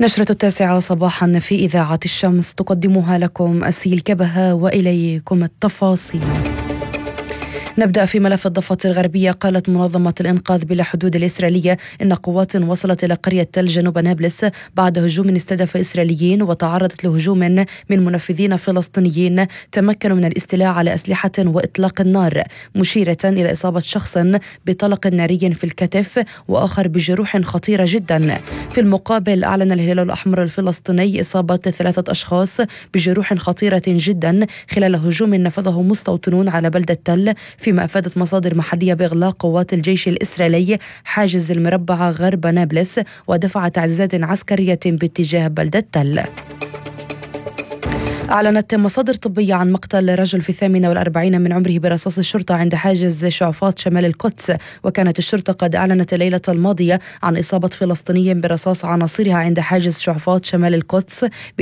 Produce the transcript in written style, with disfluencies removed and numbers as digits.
نشرة 9 صباحا في إذاعة الشمس تقدمها لكم أسيل كبهة وإليكم التفاصيل. نبدأ في ملف الضفة الغربية. قالت منظمة الإنقاذ بلا حدود الإسرائيلية إن قوات وصلت إلى قرية تل جنوب نابلس بعد هجوم استهدف إسرائيليين وتعرضت لهجوم من منفذين فلسطينيين تمكنوا من الاستيلاء على أسلحة وإطلاق النار، مشيرة إلى إصابة شخص بطلق ناري في الكتف وآخر بجروح خطيرة جدا. في المقابل أعلن الهلال الأحمر الفلسطيني إصابة 3 أشخاص بجروح خطيرة جدا خلال هجوم نفذه مستوطنون على بلدة تل، فيما أفادت مصادر محلية بإغلاق قوات الجيش الإسرائيلي حاجز المربع غرب نابلس ودفع تعزيزات عسكرية باتجاه بلدة تل. أعلنت مصادر طبية عن مقتل رجل في 48 من عمره برصاص الشرطة عند حاجز شعفاط شمال القدس، وكانت الشرطة قد أعلنت الليلة الماضية عن إصابة فلسطيني برصاص عناصرها عند حاجز شعفاط شمال القدس